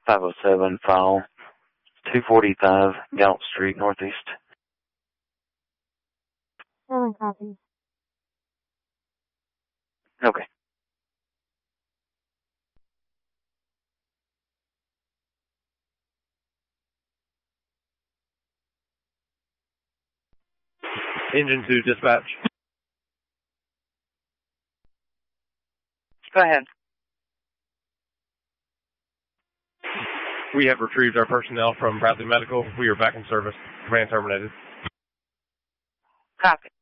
507 file 245 Gallup Street, Northeast. Copy. Okay. Engine 2, dispatch. Go ahead. We have retrieved our personnel from Bradley Medical. We are back in service. Command terminated. Copy.